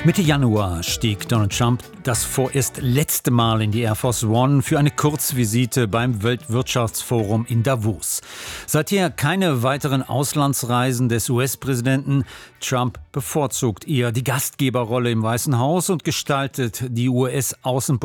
Mitte Januar stieg Donald Trump das vorerst letzte Mal in die Air Force One für eine Kurzvisite beim Weltwirtschaftsforum in Davos. Seither keine weiteren Auslandsreisen des US-Präsidenten. Trump bevorzugt eher die Gastgeberrolle im Weißen Haus und gestaltet die US-Außenpolitik